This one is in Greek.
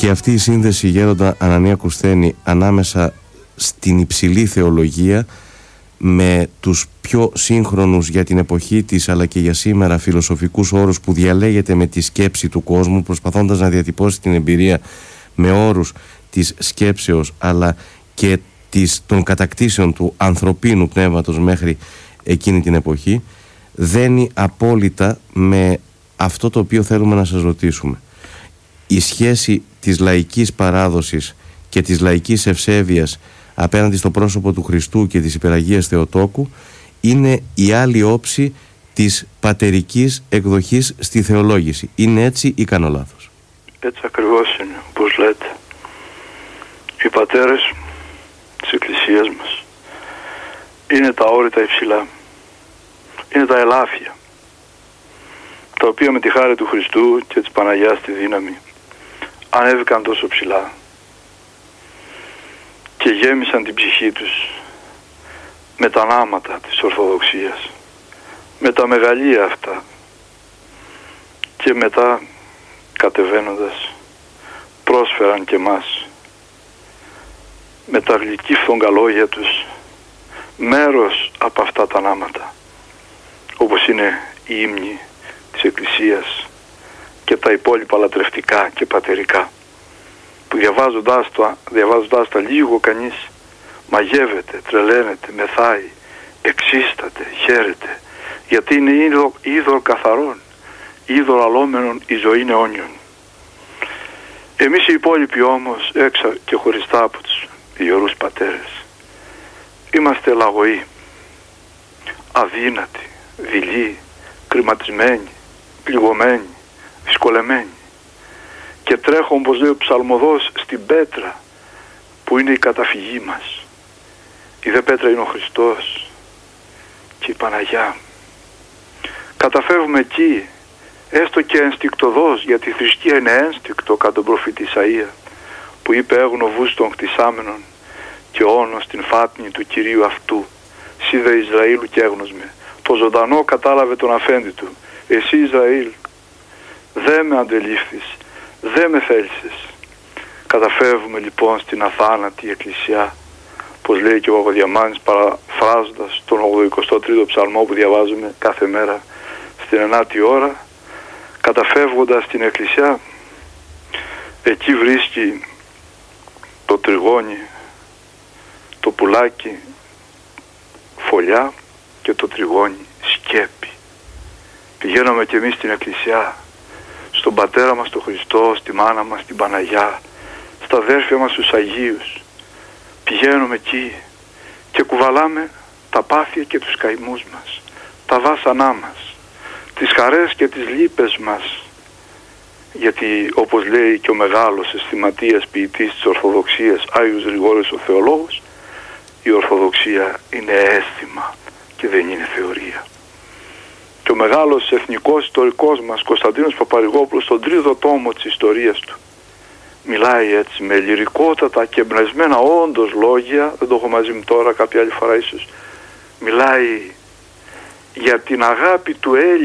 Και αυτή η σύνδεση, γέροντα Ανανία Κουσθένη, ανάμεσα στην υψηλή θεολογία με τους πιο σύγχρονους για την εποχή της αλλά και για σήμερα φιλοσοφικούς όρους που διαλέγεται με τη σκέψη του κόσμου, προσπαθώντας να διατυπώσει την εμπειρία με όρους της σκέψεως αλλά και των κατακτήσεων του ανθρωπίνου πνεύματος μέχρι εκείνη την εποχή, δένει απόλυτα με αυτό το οποίο θέλουμε να σας ρωτήσουμε. Η σχέση της λαϊκής παράδοσης και της λαϊκής ευσέβειας απέναντι στο πρόσωπο του Χριστού και της Υπεραγίας Θεοτόκου είναι η άλλη όψη της πατερικής εκδοχής στη θεολόγηση. Είναι έτσι ή κάνω λάθος? Έτσι ακριβώς είναι, όπως λέτε. Οι πατέρες της Εκκλησίας μας είναι τα όρητα υψηλά, είναι τα ελάφια, τα οποία με τη χάρη του Χριστού και της Παναγιάς στη δύναμη ανέβηκαν τόσο ψηλά και γέμισαν την ψυχή τους με τα νάματα της Ορθοδοξίας, με τα μεγαλεία αυτά, και μετά κατεβαίνοντας πρόσφεραν και μας με τα γλυκύφθογγα λόγια τους μέρος από αυτά τα νάματα, όπως είναι η ύμνη της Εκκλησίας και τα υπόλοιπα λατρευτικά και πατερικά, που διαβάζοντάς τα λίγο κανείς μαγεύεται, τρελαίνεται, μεθάει, εξίσταται, χαίρεται, γιατί είναι είδωρ καθαρών, είδωρ αλόμενων η ζωή αιώνιων. Εμείς οι υπόλοιποι όμως, έξω και χωριστά από τους ιερούς πατέρες, είμαστε λαγωοί, αδύνατοι, δειλοί, κρηματισμένοι, πληγωμένοι, δυσκολεμένοι, και τρέχω, όπως λέει ο ψαλμοδός, στην πέτρα που είναι η καταφυγή μας. Η δε πέτρα είναι ο Χριστός και η Παναγιά. Καταφεύγουμε εκεί, έστω και ενστικτωδώς, γιατί η θρησκεία είναι ένστικτο, κατά τον προφήτη Ισαΐα, που είπε «Έγνω βούς των χτισάμενων και όνος την φάτνη του Κυρίου αυτού, σύ δε Ισραήλου και έγνωσμε». Το ζωντανό κατάλαβε τον αφέντη του. Εσύ Ισραήλ, δεν με αντελήφθης, δεν με θέλησες. Καταφεύγουμε λοιπόν στην αθάνατη Εκκλησιά, πως λέει και ο Παπαδιαμάνης, παραφράζοντας τον 83ο ψαλμό που διαβάζουμε κάθε μέρα στην 9η ώρα. Καταφεύγοντας στην Εκκλησιά, εκεί βρίσκει το τριγώνι, το πουλάκι φωλιά και το τριγώνι σκέπη. Πηγαίνουμε κι εμείς στην Εκκλησιά, στον Πατέρα μας τον Χριστό, στη μάνα μας την Παναγιά, στα αδέρφια μας τους Αγίους. Πηγαίνουμε εκεί και κουβαλάμε τα πάθια και τους καημούς μας, τα βάσανά μας, τις χαρές και τις λύπες μας, γιατί όπως λέει και ο μεγάλος αισθηματίας ποιητής της Ορθοδοξίας, Άγιος Γρηγόρης ο Θεολόγος, η Ορθοδοξία είναι αίσθημα και δεν είναι θεωρία. Και ο μεγάλος εθνικός ιστορικός μας, Κωνσταντίνος Παπαρηγόπουλος, στον 3ο τόμο της ιστορίας του, μιλάει έτσι με λυρικότατα και εμπνευσμένα όντως λόγια, δεν το έχω μαζί μου τώρα, κάποια άλλη φορά ίσως, μιλάει για την αγάπη του Έλληνα